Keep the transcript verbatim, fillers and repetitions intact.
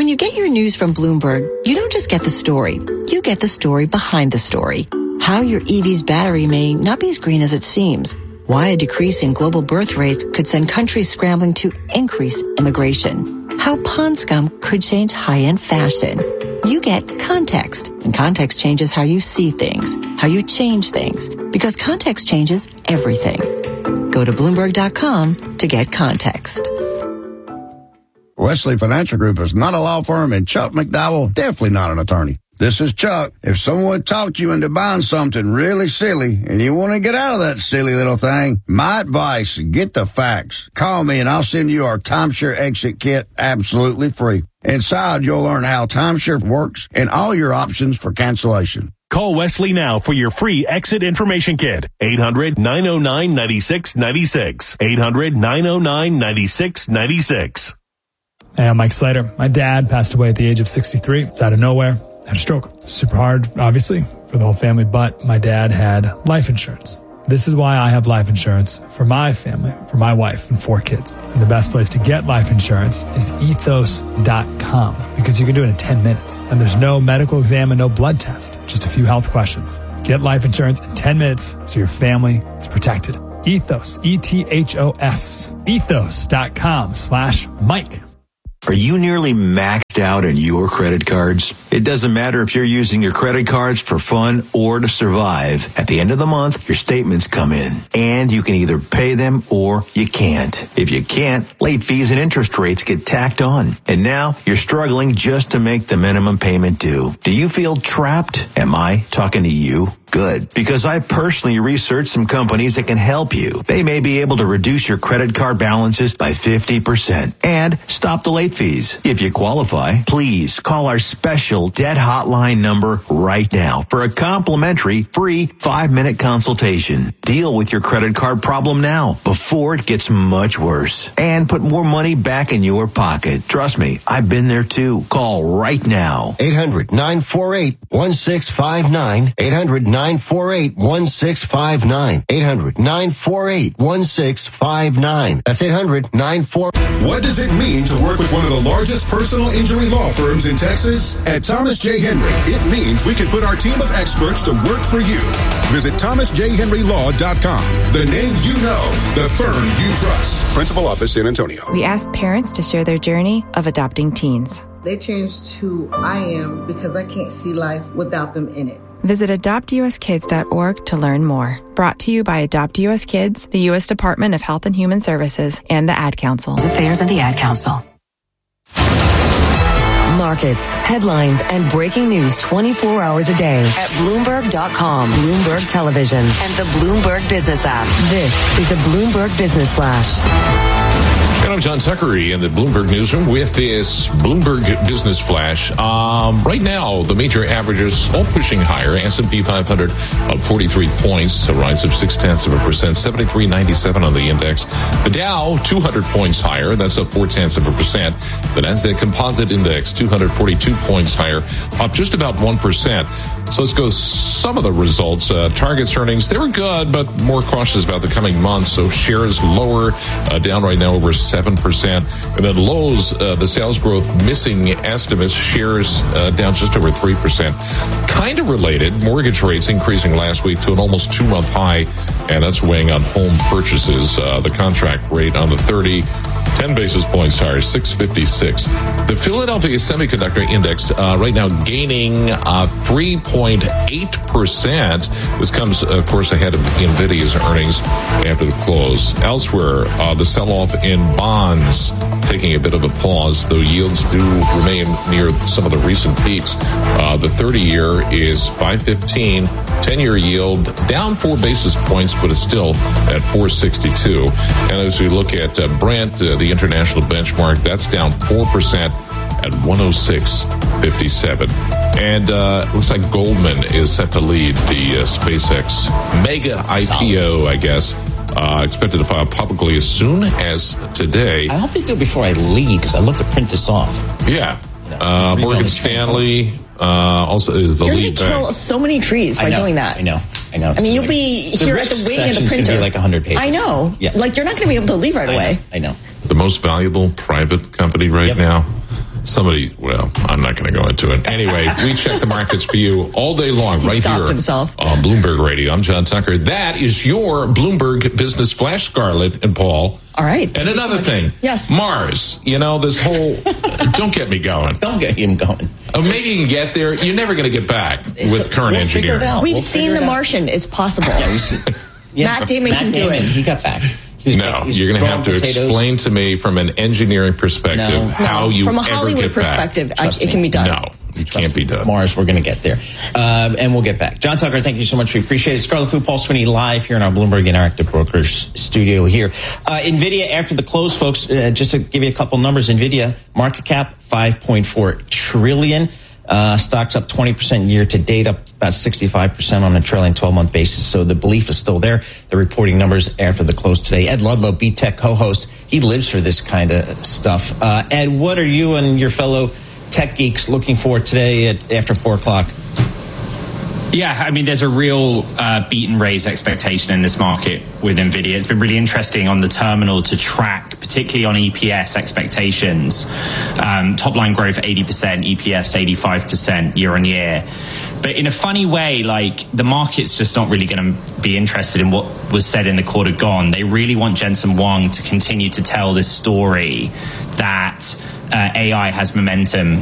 When you get your news from Bloomberg, you don't just get the story. You get the story behind the story. How your E V's battery may not be as green as it seems. Why a decrease in global birth rates could send countries scrambling to increase immigration. How pond scum could change high-end fashion. You get context, and context changes how you see things, how you change things, because context changes everything. Go to Bloomberg dot com to get context. Wesley Financial Group is not a law firm, and Chuck McDowell definitely not an attorney. This is Chuck. If someone talked you into buying something really silly and you want to get out of that silly little thing, my advice, get the facts. Call me and I'll send you our timeshare exit kit absolutely free. Inside, you'll learn how timeshare works and all your options for cancellation. Call Wesley now for your free exit information kit. eight hundred, nine oh nine, nine six nine six. eight hundred, nine oh nine, nine six nine six. Hey, I'm Mike Slater. My dad passed away at the age of sixty-three. It's out of nowhere. Had a stroke. Super hard, obviously, for the whole family, but my dad had life insurance. This is why I have life insurance for my family, for my wife and four kids. And the best place to get life insurance is ethos dot com, because you can do it in ten minutes. And there's no medical exam and no blood test, just a few health questions. Get life insurance in ten minutes so your family is protected. Ethos, E T H O S, ethos dot com slash Mike. Are you nearly maxed out on your credit cards? It doesn't matter if you're using your credit cards for fun or to survive. At the end of the month, your statements come in, and you can either pay them or you can't. If you can't, late fees and interest rates get tacked on. And now you're struggling just to make the minimum payment due. Do you feel trapped? Am I talking to you? Good, because I personally researched some companies that can help you. They may be able to reduce your credit card balances by fifty percent and stop the late fees. If you qualify, please call our special debt hotline number right now for a complimentary free five-minute consultation. Deal with your credit card problem now before it gets much worse and put more money back in your pocket. Trust me, I've been there too. Call right now. eight hundred, nine four eight, one six five nine. eight hundred, nine four eight, one six five nine. eight hundred, nine four eight, one six five nine. That's eight hundred, nine four eight. What does it mean to work with one of the largest personal injury law firms in Texas? At Thomas J. Henry, it means we can put our team of experts to work for you. Visit thomas j henry law dot com. The name you know, the firm you trust. Principal office, San Antonio. We asked parents to share their journey of adopting teens. They changed who I am because I can't see life without them in it. Visit adopt u s kids dot org to learn more. Brought to you by Adopt U S Kids, the U S Department of Health and Human Services, and the Ad Council. Affairs and the Ad Council. Markets, headlines, and breaking news twenty-four hours a day at Bloomberg dot com, Bloomberg Television, and the Bloomberg Business app. This is a Bloomberg Business Flash. And I'm John Tuckery in the Bloomberg Newsroom with this Bloomberg Business Flash. Um, right now, the major averages all pushing higher. S and P five hundred up forty-three points, a rise of six tenths of a percent, seventy-three ninety-seven on the index. The Dow, two hundred points higher. That's up four tenths of a percent. The Nasdaq Composite Index, two hundred forty-two points higher, up just about one percent. So let's go some of the results. Uh, Target's earnings, they were good, but more cautious about the coming months. So shares lower, uh, down right now over seven percent. And then Lowe's, uh, the sales growth missing estimates, shares uh, down just over three percent. Kind of related, mortgage rates increasing last week to an almost two-month high, and that's weighing on home purchases. Uh, the contract rate on the thirty, ten basis points higher, six fifty-six. The Philadelphia Semiconductor Index uh, right now gaining uh, three point eight percent. This comes, of course, ahead of NVIDIA's earnings after the close. Elsewhere, uh, the sell-off in bonds taking a bit of a pause, though yields do remain near some of the recent peaks. Uh, the thirty-year is five fifteen. ten-year yield down four basis points, but it's still at four sixty-two. And as we look at uh, Brent, uh, the international benchmark, that's down four percent at one oh six fifty-seven. And uh looks like Goldman is set to lead the uh, SpaceX mega I P O, I guess. Uh, expected to file publicly as soon as today. I hope they do it before I leave, because I'd love to print this off. Yeah. You know, uh, Morgan Stanley uh, also is the You're lead. You're going to kill so many trees by I know, doing that. I know. I know. I mean, you'll like, be the here at the wing of the printer. Be like one hundred pages. I know. Yeah. Like, you're not going to be able to leave right I away. Know, I know. The most valuable private company right yep. now. Somebody, well, I'm not going to go into it. Anyway, we check the markets for you all day long he right stopped here himself. on Bloomberg Radio. I'm John Tucker. That is your Bloomberg Business Flash, Scarlett and Paul. All right. And another so thing. Yes. Mars. You know, this whole, don't get me going. Don't get him going. Oh, maybe you can get there. You're never going to get back with current we'll engineering. We've we'll seen The Martian. It's possible. Yeah, we see. Yeah, Matt Damon Matt can Damon, do it. He got back. He No, you're going to have to potatoes. explain to me from an engineering perspective No. how No, you from a ever Hollywood get perspective, I, Trust it me. can be done. back. No, it can't be done. Mars, we're going to get there. Um, and we'll get back. John Tucker, thank you so much. We appreciate it. Scarlet Fu, Paul Sweeney live here in our Bloomberg Interactive Brokers studio here. Uh, NVIDIA, after the close, folks, uh, just to give you a couple numbers, NVIDIA market cap, five point four trillion dollars. Uh, stocks up twenty percent year to date, up about sixty-five percent on a trailing twelve-month basis. So the belief is still there. They're reporting numbers after the close today. Ed Ludlow, B Tech co-host, he lives for this kind of stuff. Uh, Ed, what are you and your fellow tech geeks looking for today at after four o'clock? Yeah, I mean, there's a real uh, beat and raise expectation in this market with NVIDIA. It's been really interesting on the terminal to track, particularly on E P S expectations. Um, top line growth eighty percent, E P S eighty-five percent year on year. But in a funny way, like, the market's just not really going to be interested in what was said in the quarter gone. They really want Jensen Huang to continue to tell this story that Uh, A I has momentum